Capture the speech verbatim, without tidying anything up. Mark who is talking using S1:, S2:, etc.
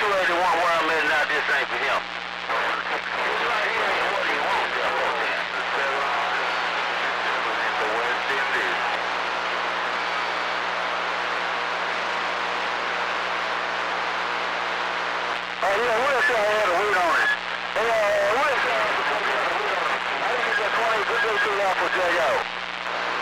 S1: two eighty-one where I'm at now, this ain't for him. He's right here, and what do you want? The West Indies. Oh yeah, we'll say I had a wait on it. Hey, uh, we'll say I had a wait on it. I didn't get that twenty, good day to y'all for J O.